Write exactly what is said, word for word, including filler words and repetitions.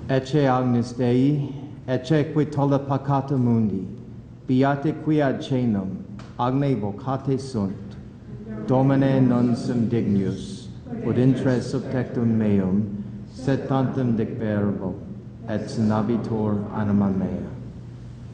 Ecce agnus Dei, ecce qui tollit peccata mundi, beate qui ad caenum, agne vocate sunt, Domine non sum dignus, ut intre subtectum meum, sed tantum dicverbo, et sinabitur anima mea.